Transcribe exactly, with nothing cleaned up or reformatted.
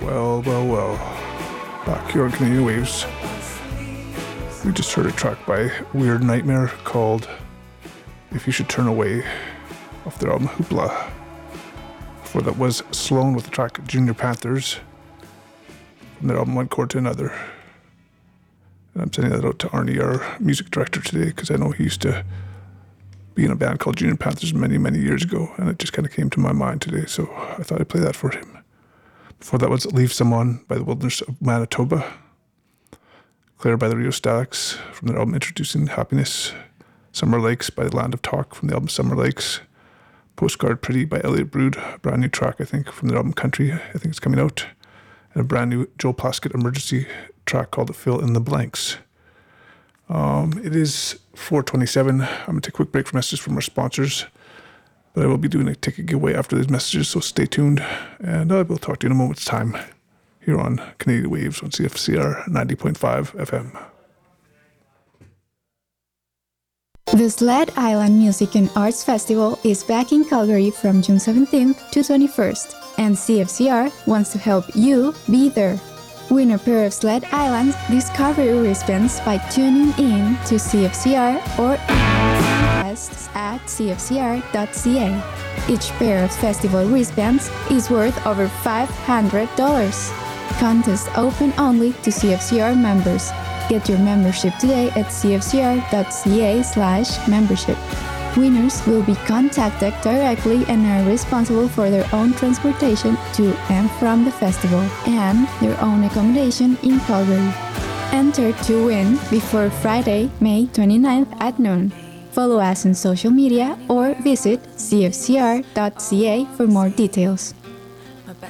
Well, well, well. Back here on Canadian Waves, we just heard a track by Weird Nightmare called If You Should Turn Away off their album Hoopla. Before that was Sloan with the track Junior Panthers from their album One Chord to Another. And I'm sending that out to Arnie, our music director today, because I know he used to be in a band called Junior Panthers many, many years ago, and it just kind of came to my mind today, so I thought I'd play that for him. Before that was Leave Someone by the Wilderness of Manitoba. Claire by the Rio Statics from their album Introducing Happiness. Summer Lakes by the Land of Talk from the album Summer Lakes. Postcard Pretty by Elliot Brood, a brand new track, I think, from their album Country. I think it's coming out. And a brand new Joe Plaskett emergency track called Fill in the Blanks. Um, it is four twenty-seven. I'm going to take a quick break for messages from our sponsors. But I will be doing a ticket giveaway after these messages, so stay tuned. And I will talk to you in a moment's time here on Canadian Waves on C F C R ninety point five F M. The Sled Island Music and Arts Festival is back in Calgary from June seventeenth to twenty-first, and C F C R wants to help you be there. Win a pair of Sled Island Discovery wristbands by tuning in to C F C R or at c f c r dot c a. Each pair of festival wristbands is worth over five hundred dollars. Contest open only to C F C R members. Get your membership today at c f c r dot c a slash membership. Winners will be contacted directly and are responsible for their own transportation to and from the festival and their own accommodation in Calgary. Enter to win before Friday, May twenty-ninth at noon. Follow us on social media or visit c f c r dot c a for more details.